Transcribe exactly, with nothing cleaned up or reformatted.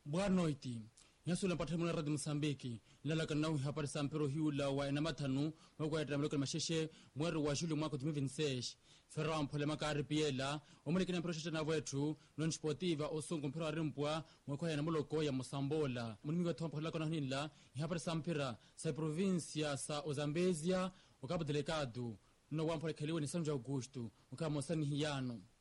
Boa noite. Yasula patamuna Radio Msambiki. Lala kanau hapa sampero hiula wa ina matanu mwako ya tramloko na masheshe mweri wa Juli mwaka elfu mbili na ishirini na sita. Ferra mpole makari piela omuliki na proshete na wetu non sportiva osungu mpira wa rimpwa mwako ya namuloko ya Mosambola. Munimi wa tompa lako na hinla hapa sampira sa provincia sa Ozambezia ukabo delegado no wampole kaliwe ni São Augusto ukamo sani hiyano.